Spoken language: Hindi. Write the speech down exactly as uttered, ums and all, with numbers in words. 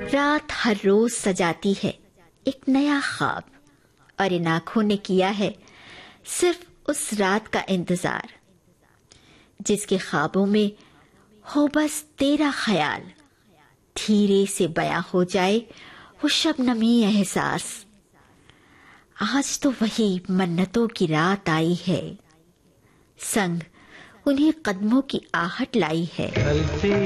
रात हर रोज सजाती है एक नया ख्वाब, और इन आंखों ने किया है सिर्फ उस रात का इंतजार, जिसके ख्वाबों में हो बस तेरा ख्याल, धीरे से बयां हो जाए वो शबनमी एहसास। आज तो वही मन्नतों की रात आई है, संग उन्हीं कदमों की आहट लाई है।